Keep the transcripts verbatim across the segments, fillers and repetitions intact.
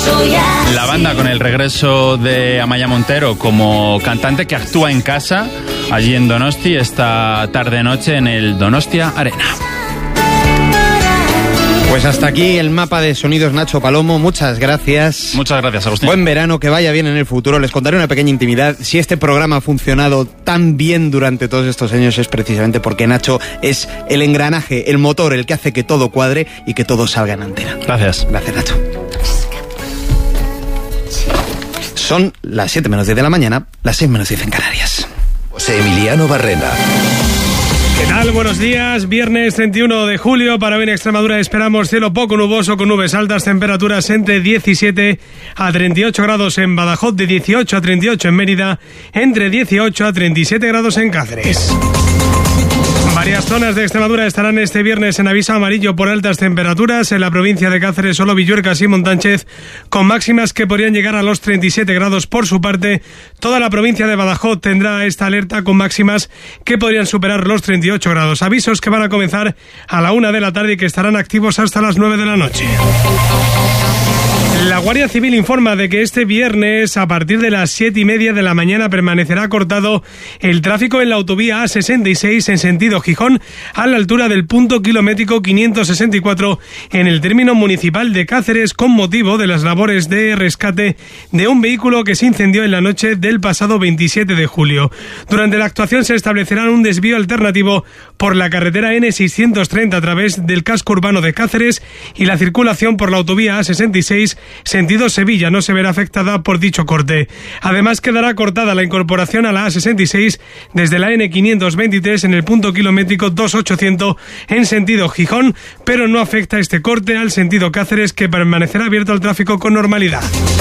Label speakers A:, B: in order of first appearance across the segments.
A: La banda con el regreso de Amaia Montero como cantante que actúa en casa allí en Donosti esta tarde-noche en el Donostia Arena.
B: Pues hasta aquí el mapa de sonidos, Nacho Palomo. Muchas gracias.
A: Muchas gracias, Agustín.
B: Buen verano, que vaya bien en el futuro. Les contaré una pequeña intimidad. Si este programa ha funcionado tan bien durante todos estos años es precisamente porque Nacho es el engranaje, el motor, el que hace que todo cuadre y que todo salga en antena.
A: Gracias.
B: Gracias, Nacho. Son las siete menos diez de la mañana, las seis menos diez en Canarias.
C: José Emiliano Barrena.
D: ¿Qué tal? Buenos días. Viernes treinta y uno de julio. Para hoy en Extremadura esperamos cielo poco nuboso con nubes altas, temperaturas entre diecisiete a treinta y ocho grados en Badajoz, de dieciocho a treinta y ocho en Mérida, entre dieciocho a treinta y siete grados en Cáceres. Varias zonas de Extremadura estarán este viernes en aviso amarillo por altas temperaturas. En la provincia de Cáceres, solo Villuercas y Montánchez, con máximas que podrían llegar a los treinta y siete grados. Por su parte, toda la provincia de Badajoz tendrá esta alerta con máximas que podrían superar los treinta y ocho grados. Avisos que van a comenzar a la una de la tarde y que estarán activos hasta las nueve de la noche. La Guardia Civil informa de que este viernes, a partir de las siete y media de la mañana, permanecerá cortado el tráfico en la autovía A sesenta y seis en sentido Gijón, a la altura del punto kilométrico quinientos sesenta y cuatro en el término municipal de Cáceres, con motivo de las labores de rescate de un vehículo que se incendió en la noche del pasado veintisiete de julio. Durante la actuación se establecerá un desvío alternativo por la carretera N seiscientos treinta a través del casco urbano de Cáceres, y la circulación por la autovía A sesenta y seis sentido Sevilla no se verá afectada por dicho corte. Además, quedará cortada la incorporación a la A sesenta y seis desde la N quinientos veintitrés en el punto kilométrico dos mil ochocientos en sentido Gijón, pero no afecta este corte al sentido Cáceres, que permanecerá abierto al tráfico con normalidad.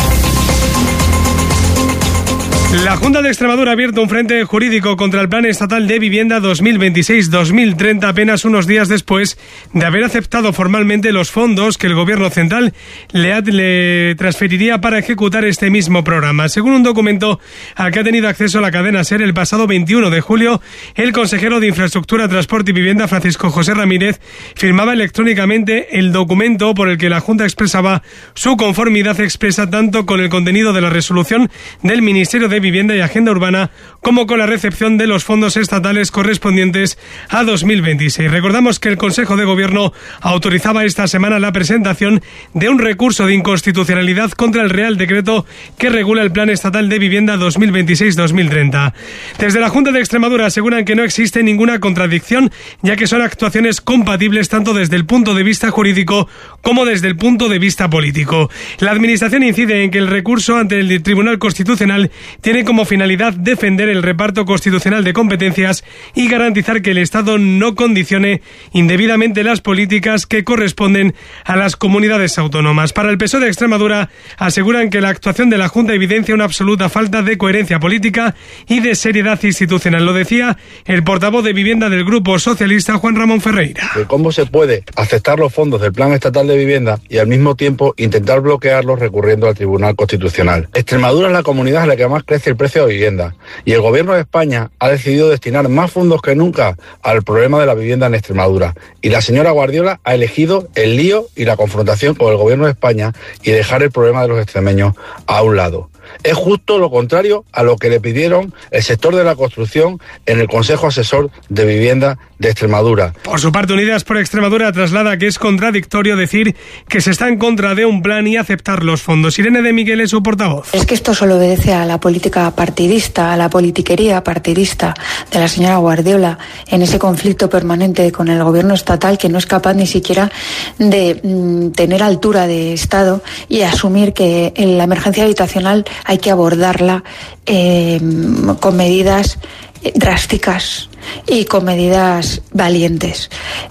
D: La Junta de Extremadura ha abierto un frente jurídico contra el Plan Estatal de Vivienda dos mil veintiséis dos mil treinta apenas unos días después de haber aceptado formalmente los fondos que el Gobierno central le, le transferiría para ejecutar este mismo programa. Según un documento al que ha tenido acceso la cadena SER, el pasado veintiuno de julio, el consejero de Infraestructura, Transporte y Vivienda, Francisco José Ramírez, firmaba electrónicamente el documento por el que la Junta expresaba su conformidad expresa tanto con el contenido de la resolución del Ministerio de Vivienda y Agenda Urbana como con la recepción de los fondos estatales correspondientes a dos mil veintiséis. Recordamos que el Consejo de Gobierno autorizaba esta semana la presentación de un recurso de inconstitucionalidad contra el Real Decreto que regula el Plan Estatal de Vivienda dos mil veintiséis dos mil treinta. Desde la Junta de Extremadura aseguran que no existe ninguna contradicción, ya que son actuaciones compatibles tanto desde el punto de vista jurídico como desde el punto de vista político. La Administración incide en que el recurso ante el Tribunal Constitucional tiene como finalidad defender el reparto constitucional de competencias y garantizar que el Estado no condicione indebidamente las políticas que corresponden a las comunidades autónomas. Para el P S O E de Extremadura aseguran que la actuación de la Junta evidencia una absoluta falta de coherencia política y de seriedad institucional. Lo decía el portavoz de Vivienda del Grupo Socialista, Juan Ramón Ferreira.
E: ¿Cómo se puede aceptar los fondos del Plan Estatal de Vivienda y al mismo tiempo intentar bloquearlos recurriendo al Tribunal Constitucional? Extremadura es la comunidad en la que más crece el precio de vivienda y el Gobierno de España ha decidido destinar más fondos que nunca al problema de la vivienda en Extremadura, y la señora Guardiola ha elegido el lío y la confrontación con el Gobierno de España y dejar el problema de los extremeños a un lado. Es justo lo contrario a lo que le pidieron el sector de la construcción en el Consejo Asesor de Vivienda de Extremadura.
D: Por su parte, Unidas por Extremadura traslada que es contradictorio decir que se está en contra de un plan y aceptar los fondos. Irene de Miguel es su portavoz.
F: Es que esto solo obedece a la política partidista, a la politiquería partidista de la señora Guardiola en ese conflicto permanente con el gobierno estatal, que no es capaz ni siquiera de mm, tener altura de Estado y asumir que en la emergencia habitacional hay que abordarla eh, con medidas drásticas y con medidas valientes.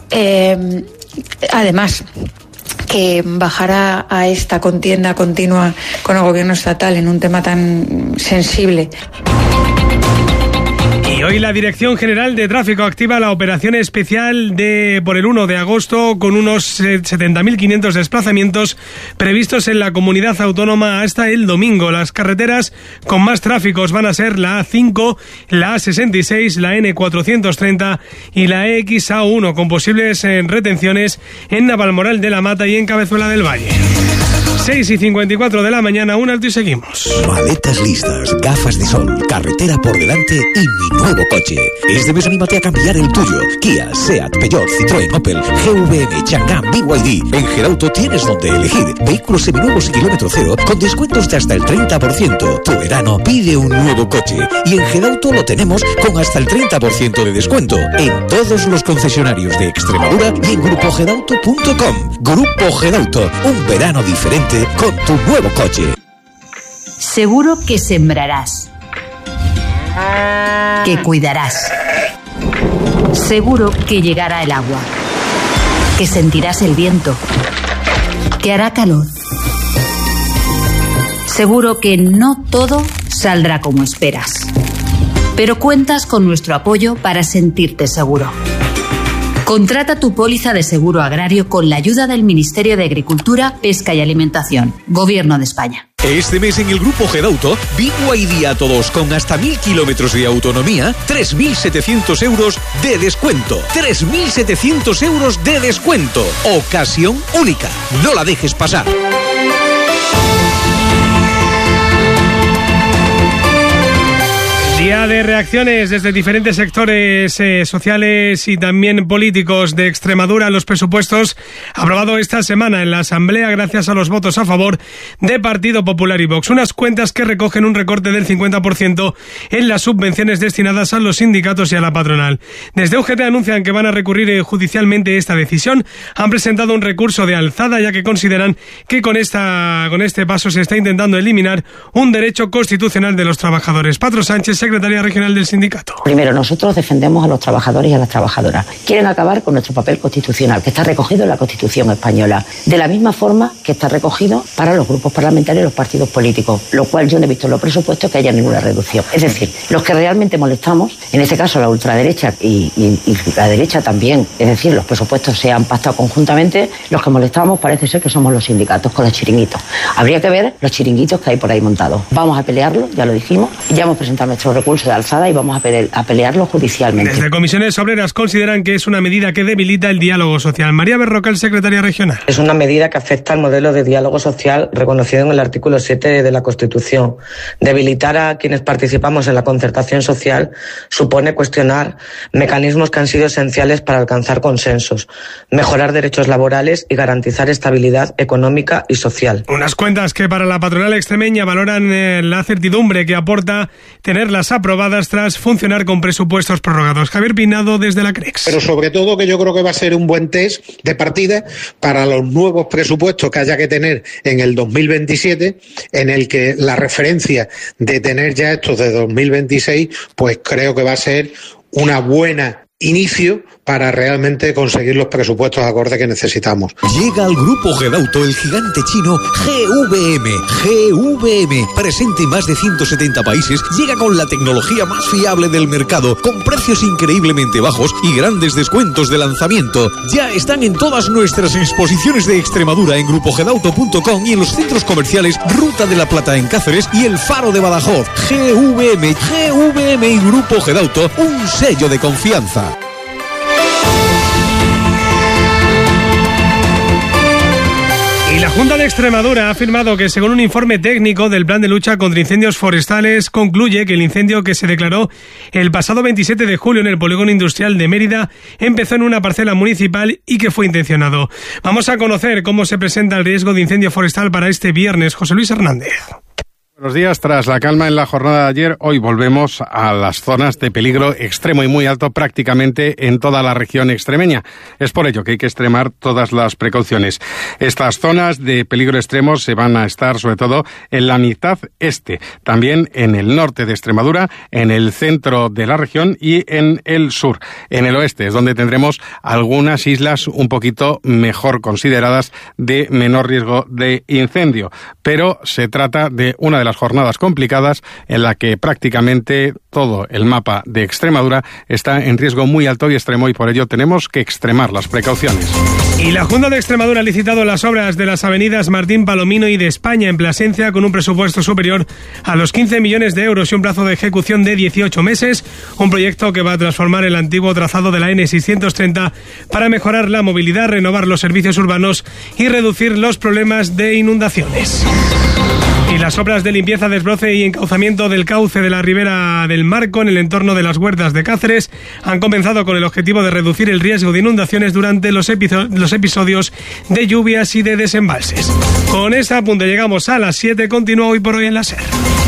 F: Eh, además, que bajará a esta contienda continua con el gobierno estatal en un tema tan sensible.
D: Y hoy la Dirección General de Tráfico activa la operación especial de por el uno de agosto con unos setenta mil quinientos desplazamientos previstos en la comunidad autónoma hasta el domingo. Las carreteras con más tráficos van a ser la A cinco, la A sesenta y seis, la N cuatrocientos treinta y la E X A uno, con posibles retenciones en Navalmoral de la Mata y en Cabezuela del Valle. seis y cincuenta y cuatro de la mañana, un alto y seguimos.
G: Maletas listas, gafas de sol, carretera por delante y mi nuevo coche. Este mes anímate a cambiar el tuyo. Kia, Seat, Peugeot, Citroën, Opel, G V M, Chang'an, B Y D. En Gerauto tienes donde elegir. Vehículos seminuevos y kilómetro cero con descuentos de hasta el treinta por ciento. Tu verano pide un nuevo coche. Y en Gerauto lo tenemos con hasta el treinta por ciento de descuento. En todos los concesionarios de Extremadura y en grupo gedauto punto com. Grupo Gedauto, un verano diferente con tu nuevo coche.
H: Seguro que sembrarás, que cuidarás. Seguro que llegará el agua, que sentirás el viento, que hará calor. Seguro que no todo saldrá como esperas, pero cuentas con nuestro apoyo para sentirte seguro. Contrata tu póliza de seguro agrario con la ayuda del Ministerio de Agricultura, Pesca y Alimentación, Gobierno de España.
G: Este mes en el Grupo Gedauto, B Y D a todos con hasta mil kilómetros de autonomía, tres mil setecientos euros de descuento. tres mil setecientos euros de descuento. Ocasión única. No la dejes pasar.
D: Día de reacciones desde diferentes sectores eh, sociales y también políticos de Extremadura a los presupuestos aprobado esta semana en la Asamblea gracias a los votos a favor de Partido Popular y Vox. Unas cuentas que recogen un recorte del cincuenta por ciento en las subvenciones destinadas a los sindicatos y a la patronal. Desde U G T anuncian que van a recurrir eh, judicialmente esta decisión. Han presentado un recurso de alzada ya que consideran que con, esta, con este paso se está intentando eliminar un derecho constitucional de los trabajadores. Patro Sánchez, secretaria regional del sindicato.
I: Primero, nosotros defendemos a los trabajadores y a las trabajadoras. Quieren acabar con nuestro papel constitucional, que está recogido en la Constitución española, de la misma forma que está recogido para los grupos parlamentarios y los partidos políticos, lo cual yo no he visto en los presupuestos que haya ninguna reducción. Es decir, los que realmente molestamos, en este caso la ultraderecha y, y, y la derecha también, es decir, los presupuestos se han pactado conjuntamente, los que molestamos parece ser que somos los sindicatos con los chiringuitos. Habría que ver los chiringuitos que hay por ahí montados. Vamos a pelearlo, ya lo dijimos, ya hemos presentado nuestro recurso de alzada y vamos a, pele- a pelearlo judicialmente.
D: Desde Comisiones Obreras consideran que es una medida que debilita el diálogo social. María Berrocal, secretaria regional.
J: Es una medida que afecta al modelo de diálogo social reconocido en el artículo siete de la Constitución. Debilitar a quienes participamos en la concertación social supone cuestionar mecanismos que han sido esenciales para alcanzar consensos, mejorar derechos laborales y garantizar estabilidad económica y social.
D: Unas cuentas que para la patronal extremeña valoran eh, la certidumbre que aporta tenerlas aprobadas tras funcionar con presupuestos prorrogados. Javier Pinado desde la CREX.
K: Pero sobre todo que yo creo que va a ser un buen test de partida para los nuevos presupuestos que haya que tener en el dos mil veintisiete, en el que la referencia de tener ya estos de dos mil veintiséis, pues creo que va a ser una buena inicio para realmente conseguir los presupuestos acordes que necesitamos.
G: Llega al Grupo Gedauto el gigante chino G V M. G V M, presente en más de ciento setenta países, llega con la tecnología más fiable del mercado, con precios increíblemente bajos y grandes descuentos de lanzamiento. Ya están en todas nuestras exposiciones de Extremadura en grupo gedauto punto com y en los centros comerciales Ruta de la Plata en Cáceres y El Faro de Badajoz. G V M, G V M y Grupo Gedauto, un sello de confianza.
D: Y la Junta de Extremadura ha afirmado que, según un informe técnico del Plan de Lucha contra Incendios Forestales, concluye que el incendio que se declaró el pasado veintisiete de julio en el polígono industrial de Mérida empezó en una parcela municipal y que fue intencionado. Vamos a conocer cómo se presenta el riesgo de incendio forestal para este viernes. José Luis Hernández.
L: Buenos días. Tras la calma en la jornada de ayer, hoy volvemos a las zonas de peligro extremo y muy alto prácticamente en toda la región extremeña. Es por ello que hay que extremar todas las precauciones. Estas zonas de peligro extremo se van a estar sobre todo en la mitad este, también en el norte de Extremadura, en el centro de la región y en el sur. En el oeste es donde tendremos algunas islas un poquito mejor consideradas de menor riesgo de incendio, pero se trata de una de de las jornadas complicadas en la que prácticamente todo el mapa de Extremadura está en riesgo muy alto y extremo, y por ello tenemos que extremar las precauciones.
D: Y la Junta de Extremadura ha licitado las obras de las avenidas Martín Palomino y de España en Plasencia con un presupuesto superior a los quince millones de euros y un plazo de ejecución de dieciocho meses, un proyecto que va a transformar el antiguo trazado de la ene seiscientos treinta para mejorar la movilidad, renovar los servicios urbanos y reducir los problemas de inundaciones. Y las obras de limpieza, desbroce y encauzamiento del cauce de la ribera del Marco en el entorno de las Huertas de Cáceres han comenzado con el objetivo de reducir el riesgo de inundaciones durante los, episo- los episodios de lluvias y de desembalses. Con este apunte llegamos a las siete. Continúa Hoy por Hoy en la SER.